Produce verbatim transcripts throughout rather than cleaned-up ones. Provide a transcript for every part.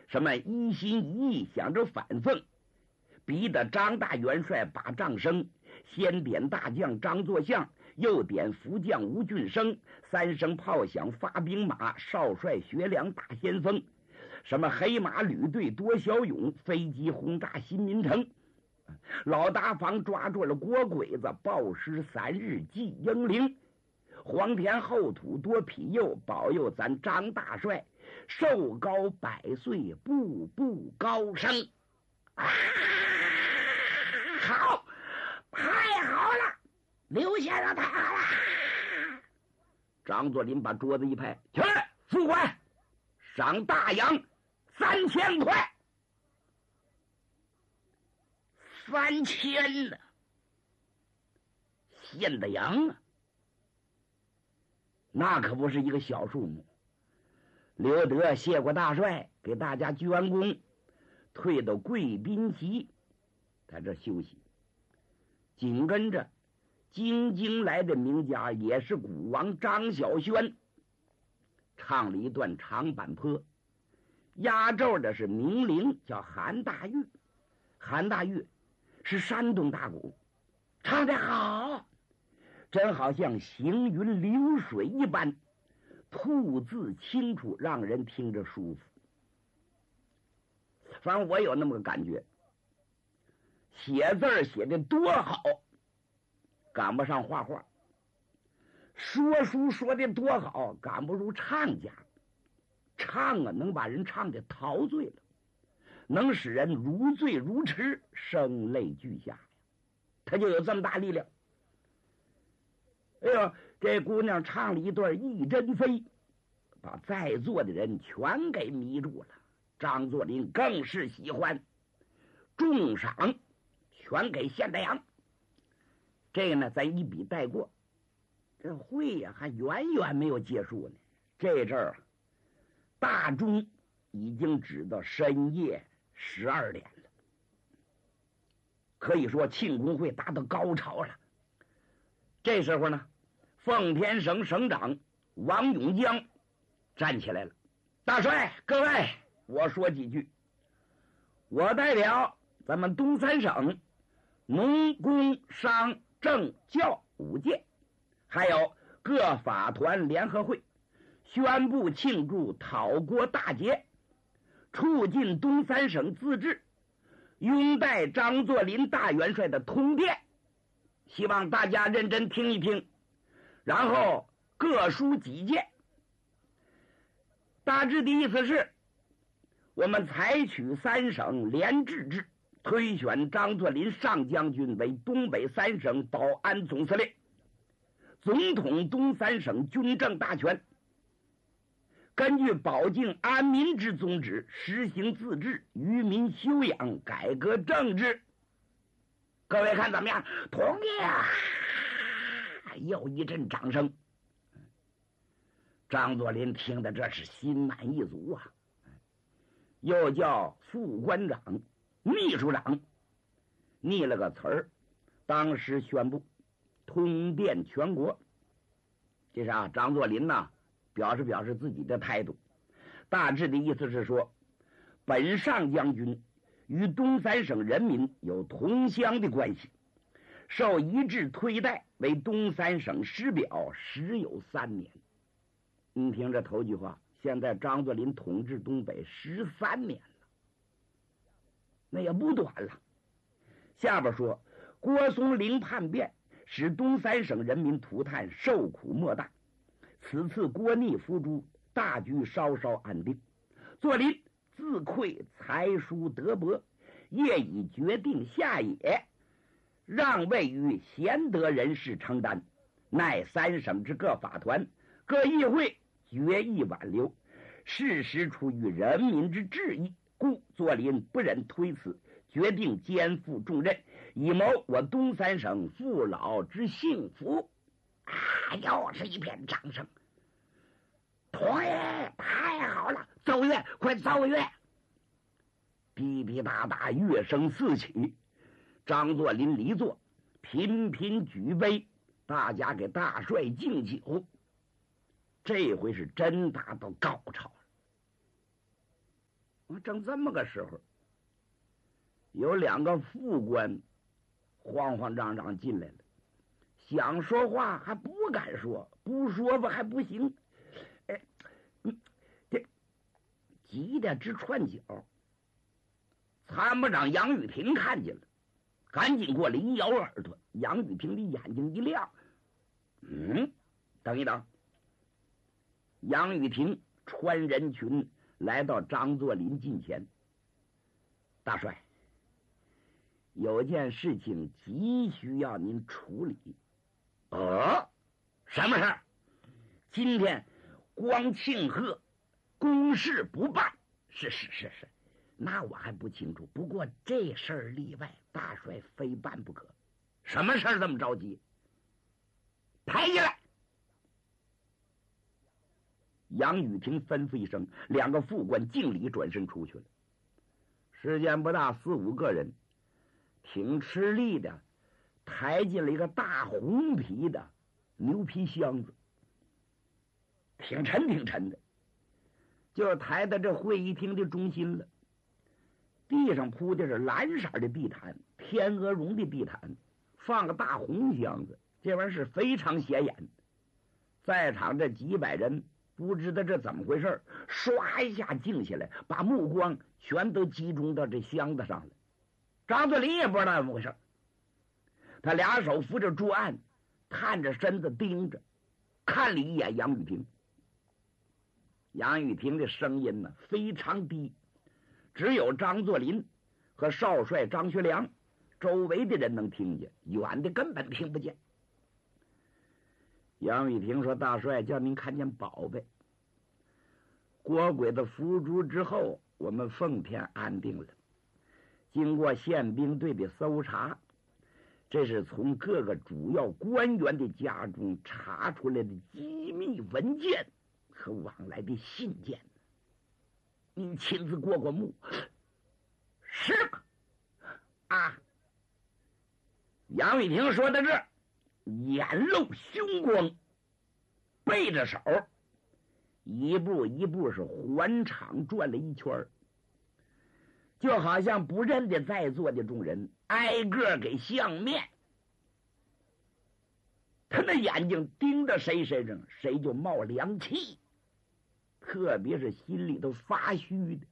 什么一心一意想着反奉，逼得张大元帅把帐声，先点大将张作相，又点副将吴俊升，三声炮响发兵马，少帅薛良打先锋，什么黑马旅队多骁勇，飞机轰炸新民城。老大方抓住了郭鬼子，暴尸三日祭英灵。皇天后土多庇佑，保佑咱张大帅寿高百岁，步步高升。啊，好，太好了，刘先生太好了！张作霖把桌子一拍，去，副官，赏大洋三千块。三千呢，献的羊啊，那可不是一个小数目。刘德谢过大帅，给大家鞠躬，退到贵宾席，在这休息。紧跟着京津来的名家，也是古王张小轩，唱了一段长坂坡。压轴的是名伶，叫韩大玉。韩大玉是山东大鼓，唱得好，真好像行云流水一般，吐字清楚，让人听着舒服。反正我有那么个感觉，写字写得多好，赶不上画画；说书说得多好，赶不如唱家。唱啊，能把人唱得陶醉了，能使人如醉如痴，声泪俱下呀，他就有这么大力量。哎呦，这姑娘唱了一段《忆珍妃》，把在座的人全给迷住了。张作霖更是喜欢，重赏全给献大洋。这个呢，咱一笔带过。这会呀、啊，还远远没有结束呢。这阵儿，大钟已经指到深夜十二点了，可以说庆功会达到高潮了。这时候呢，奉天省省长王永江站起来了：“大帅，各位，我说几句。我代表咱们东三省农工商政教五界，还有各法团联合会，宣布庆祝讨国大捷，促进东三省自治，拥戴张作霖大元帅的通电，希望大家认真听一听，然后各抒己见。大致的意思是，我们采取三省联制制，推选张作霖上将军为东北三省保安总司令，总统东三省军政大权，根据保境安民之宗旨，实行自治，愚民修养，改革政治。各位看怎么样？同意啊！又一阵掌声。张作霖听的这是心满意足啊，又叫副官长、秘书长拟了个词儿，当时宣布通电全国。这是啊，张作霖呐，表示表示自己的态度。大致的意思是说，本上将军与东三省人民有同乡的关系，受一致推戴为东三省师表，时有三年。你听这头句话，现在张作霖统治东北十三年了，那也不短了。下边说，郭松龄叛变，使东三省人民涂炭，受苦莫大。此次郭逆伏诛，大局稍稍安定。作霖自愧才疏德薄，业已决定下野，让位于贤德人士承担，乃三省之各法团、各议会决议挽留，事实出于人民之志意，故作霖不忍推辞，决定肩负重任，以谋我东三省父老之幸福。啊，又是一片掌声。同意，太好了，奏乐，快奏乐！滴滴答答，乐声四起。张作霖离座，频频举杯，大家给大帅敬酒。这回是真达到高潮了。 正这么个时候，有两个副官慌慌张张进来了，想说话还不敢说，不说吧还不行，哎，这急得直窜脚。参谋长杨玉平看见了，赶紧过来一咬耳朵。杨玉平的眼睛一亮，嗯，等一等。杨玉平穿人群来到张作霖近前，大帅，有件事情急需要您处理。哦，什么事儿？今天光庆贺公事不办。是是是是，那我还不清楚，不过这事儿例外，大帅非办不可。什么事儿这么着急？抬起来！杨雨婷吩咐一声，两个副官敬礼转身出去了。时间不大，四五个人挺吃力的抬进了一个大红皮的牛皮箱子，挺沉挺沉的，就抬到这会议厅的中心了。地上铺的是蓝色的地毯，天鹅绒的地毯，放个大红箱子，这玩意儿是非常显眼。在场这几百人不知道这怎么回事，唰一下静下来，把目光全都集中到这箱子上了。张作霖也不知道怎么回事，他俩手扶着桌案，探着身子盯着，看了一眼杨玉平。杨玉平的声音呢非常低，只有张作霖和少帅张学良周围的人能听见，远的根本听不见。杨玉平说：“大帅叫您看见宝贝。郭鬼子伏诛之后，我们奉天安定了。经过宪兵队的搜查，这是从各个主要官员的家中查出来的机密文件和往来的信件。您亲自过过目。”是啊。杨玉平说到这儿，眼露凶光，背着手一步一步是环场转了一圈，就好像不认得在座的众人，挨个给相面。他那眼睛盯着谁身上，谁就冒凉气，特别是心里头发虚的。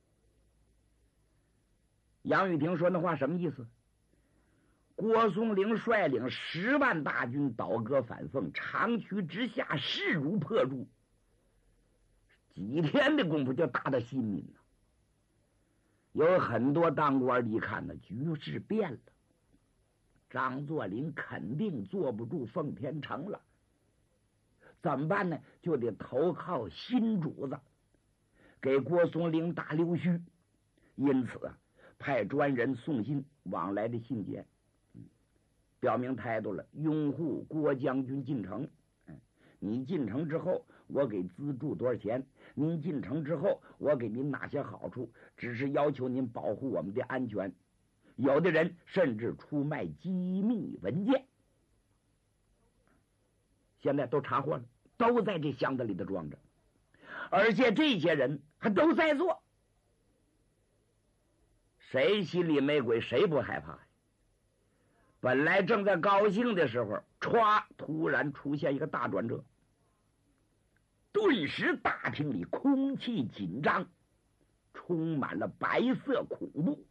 杨玉平说那话什么意思？郭松龄率领十万大军倒戈反奉，长驱直下，势如破竹，几天的功夫就打到新民了。有很多当官的一看呢，局势变了，张作霖肯定坐不住奉天城了，怎么办呢？就得投靠新主子，给郭松龄打溜须。因此啊，派专人送信往来的信件，表明态度了，拥护郭将军进城。你进城之后，我给资助多少钱？您进城之后，我给您哪些好处？只是要求您保护我们的安全。有的人甚至出卖机密文件，现在都查获了，都在这箱子里头装着，而且这些人还都在座。谁心里没鬼，谁不害怕？本来正在高兴的时候，歘，突然出现一个大转折，顿时大厅里空气紧张，充满了白色恐怖。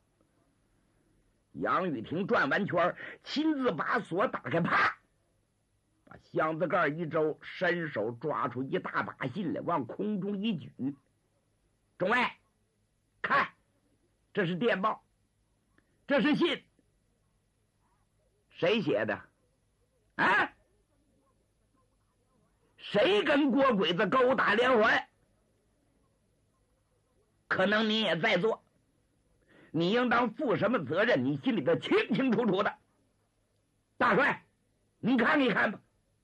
杨玉婷转完圈，亲自把锁打开，啪，把箱子盖一周，伸手抓出一大把信来，往空中一举。众位，看，这是电报，这是信，谁写的？啊？谁跟郭鬼子勾打连环？可能你也在座，你应当负什么责任？你心里头清清楚楚的。大帅，您看一看吧。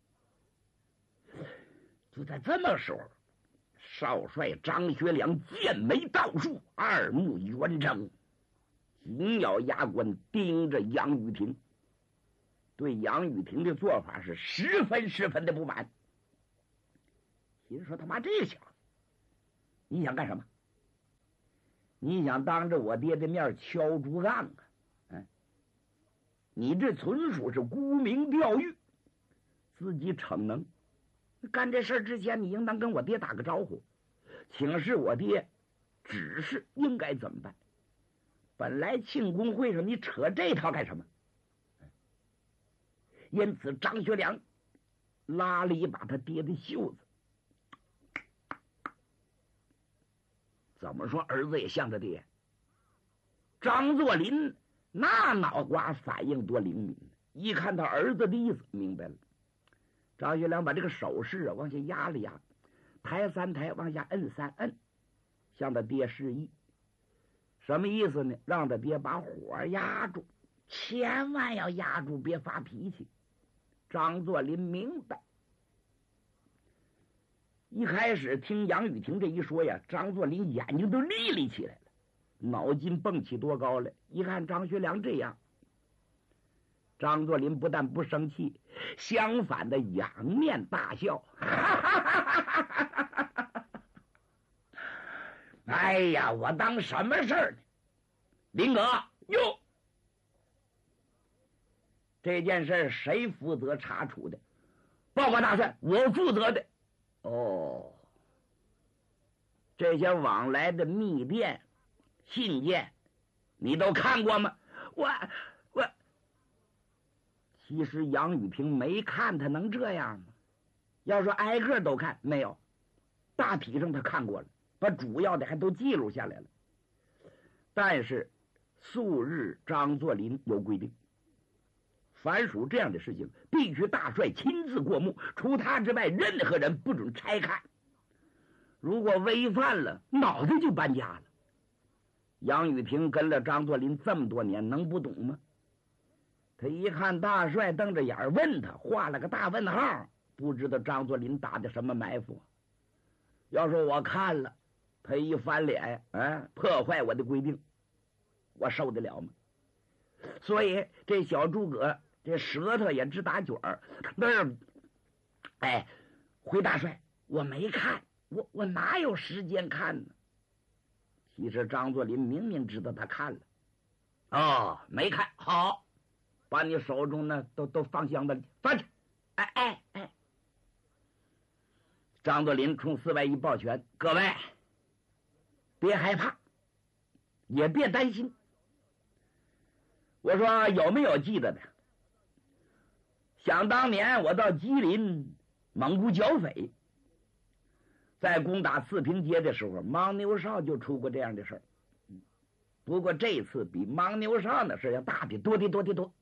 就在这么时候，少帅张学良剑眉倒竖，二目圆睁，紧咬牙关，盯着杨玉婷，对杨玉婷的做法是十分十分的不满。心说他妈这小子，你想干什么？ 你想当着我爹的面敲竹杠啊？哎，你这纯属是沽名钓誉，自己逞能。干这事之前，你应当跟我爹打个招呼，请示我爹指示应该怎么办。本来庆功会上你扯这套干什么？因此张学良拉了一把他爹的袖子。怎么说儿子也向着爹？张作霖那脑瓜反应多灵敏，一看到儿子的意思明白了。张学良把这个手势啊往下压了压，抬三抬，往下摁三摁，向他爹示意。什么意思呢？让他爹把火压住，千万要压住，别发脾气。张作霖明白。一开始听杨雨婷这一说呀，张作霖眼睛都立立起来了，脑筋蹦起多高来。一看张学良这样，张作霖不但不生气，相反的仰面大笑。哎呀，我当什么事儿呢？林哥哟，这件事谁负责查处的？报告大帅，我负责的。哦，这些往来的密电、信件，你都看过吗？我我，其实杨雨萍没看，他能这样吗？要说挨个都看，没有，大体上他看过了，把主要的还都记录下来了。但是素日张作霖有规定，凡属这样的事情，必须大帅亲自过目，除他之外，任何人不准拆看。如果违犯了，脑袋就搬家了。杨雨婷跟了张作霖这么多年，能不懂吗？他一看大帅瞪着眼问他，画了个大问号，不知道张作霖打的什么埋伏。要说我看了，他一翻脸，啊，破坏我的规定，我受得了吗？所以这小诸葛这舌头也直打卷儿，那是，哎，回大帅，我没看，我我哪有时间看呢？其实张作霖明明知道他看了，哦，没看好，把你手中呢都都放箱子里，放去，哎哎哎！张作霖冲四外一抱拳，各位别害怕，也别担心。我说有没有记得的？想当年我到吉林蒙古剿匪，在攻打四平街的时候，牦牛哨就出过这样的事儿。不过这次比牦牛哨的事要大的多的多的多。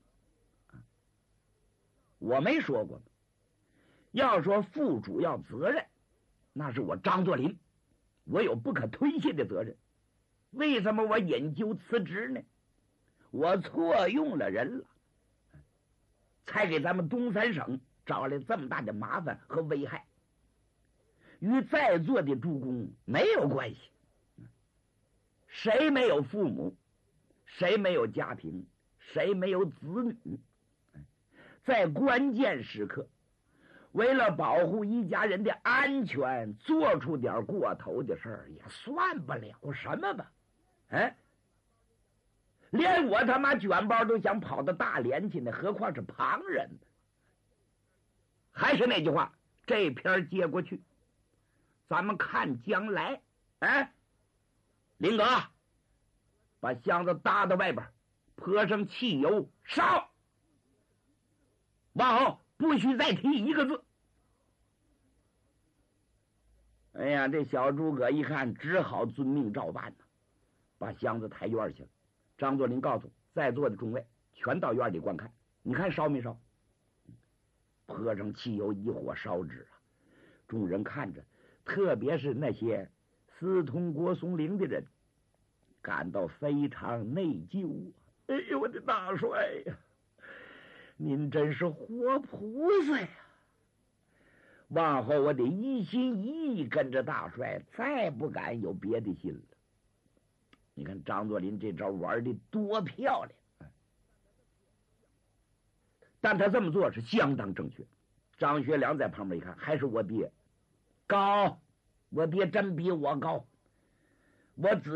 我没说过，要说负主要责任，那是我张作霖，我有不可推卸的责任。为什么我引咎辞职呢？我错用了人了，才给咱们东三省找来这么大的麻烦和危害，与在座的诸公没有关系。谁没有父母？谁没有家庭？谁没有子女？在关键时刻，为了保护一家人的安全，做出点过头的事儿，也算不了什么吧？哎，连我他妈卷包都想跑到大连去呢，何况是旁人呢？还是那句话，这篇接过去，咱们看将来。哎，林哥，把箱子搭到外边，泼上汽油，烧。往后不许再提一个字。哎呀，这小诸葛一看，只好遵命照办呢，把箱子抬院去了。张作霖告诉在座的众位，全到院里观看，你看烧没烧？泼上汽油，一火烧纸啊！众人看着，特别是那些私通郭松龄的人，感到非常内疚啊！哎呦，我的大帅呀，您真是活菩萨呀！往后我得一心一意跟着大帅，再不敢有别的心了。你看张作霖这招玩的多漂亮，但他这么做是相当正确。张学良在旁边一看，还是我爹高，我爹真比我高，我只